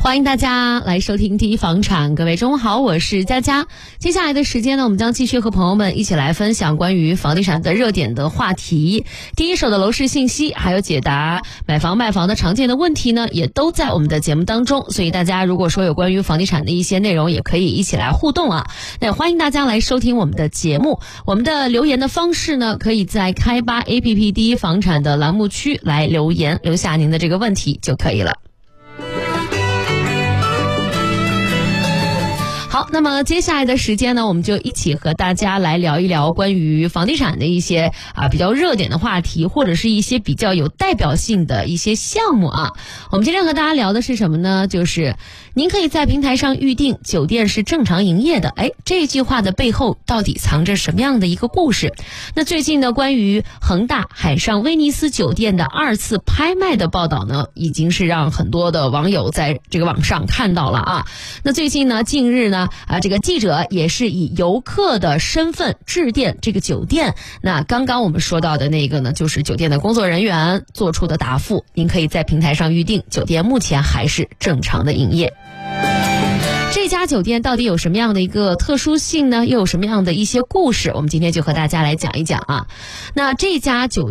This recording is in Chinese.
欢迎大家来收听第一房产，各位中午好，我是佳佳。接下来的时间呢，我们将继续和朋友们一起来分享关于房地产的热点的话题，第一手的楼市信息，还有解答买房卖房的常见的问题呢，也都在我们的节目当中。所以大家如果说有关于房地产的一些内容，也可以一起来互动啊。那欢迎大家来收听我们的节目。我们的留言的方式呢，可以在开吧 APP 第一房产的栏目区来留言，留下您的这个问题就可以了。好，那么接下来的时间呢，我们就一起和大家来聊一聊关于房地产的一些比较热点的话题，或者是一些比较有代表性的一些项目啊。我们今天和大家聊的是什么呢？就是您可以在平台上预定，酒店是正常营业的。这句话的背后到底藏着什么样的一个故事？那最近呢，关于恒大海上威尼斯酒店的2次拍卖的报道呢，已经是让很多的网友在这个网上看到了啊。那最近呢，近日呢，这个记者也是以游客的身份致电这个酒店。那刚刚我们说到的那个呢，就是酒店的工作人员做出的答复，您可以在平台上预定，酒店目前还是正常的营业。这家酒店到底有什么样的一个特殊性呢？又有什么样的一些故事？我们今天就和大家来讲一讲啊。那这家酒